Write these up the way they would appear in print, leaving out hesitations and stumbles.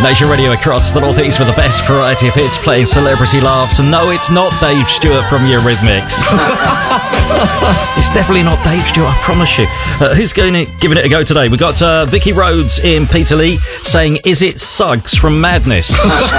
Nation Radio across the Northeast with the best variety of hits playing celebrity laughs. And no, it's not Dave Stewart from Eurythmics. It's definitely not Dave Stewart, I promise you. Who's giving it a go today? We got Vicky Rhodes in Peterlee saying, "Is it Suggs from Madness?"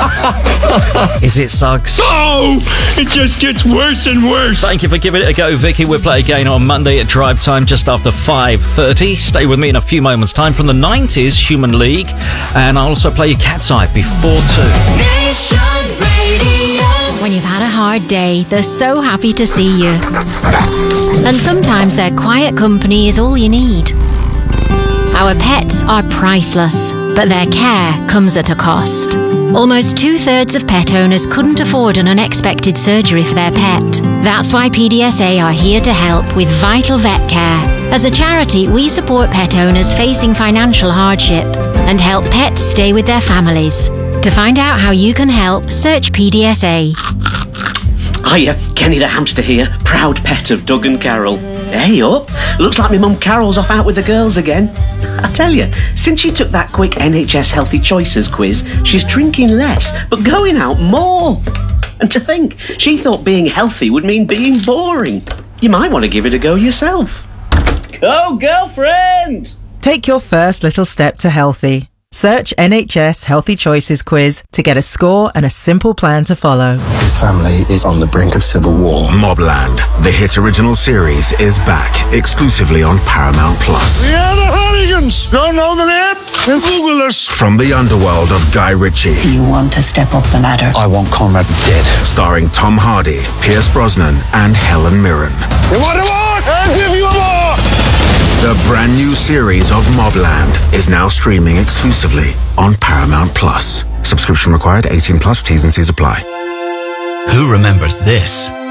Is it Suggs? Oh, it just gets worse and worse. Thank you for giving it a go, Vicky. We'll play again on Monday at drive time just after 5:30. Stay with me in a few moments' time from the 90s Human League, and I'll also play you Cat's Eye before 2. Nation Radio. When you've had a hard day, they're so happy to see you. And sometimes their quiet company is all you need. Our pets are priceless, but their care comes at a cost. Almost 2/3 of pet owners couldn't afford an unexpected surgery for their pet. That's why PDSA are here to help with Vital Vet Care. As a charity, we support pet owners facing financial hardship and help pets stay with their families. To find out how you can help, search PDSA. Hiya, Kenny the hamster here, proud pet of Doug and Carol. Hey up, looks like my mum Carol's off out with the girls again. I tell you, since she took that quick NHS Healthy Choices quiz, she's drinking less, but going out more. And to think, she thought being healthy would mean being boring. You might want to give it a go yourself. Go, girlfriend! Take your first little step to healthy. Search NHS Healthy Choices quiz to get a score and a simple plan to follow. His family is on the brink of civil war. Mobland, the hit original series, is back exclusively on Paramount Plus. We are the Hardigans. Don't know the name? Then Google us. From the underworld of Guy Ritchie. Do you want to step up the ladder? I want Conrad dead. Starring Tom Hardy, Pierce Brosnan, and Helen Mirren. You want a war? I'll give you a war. The brand new series of Mobland is now streaming exclusively on Paramount Plus. Subscription required, 18 plus, T's and C's apply. Who remembers this?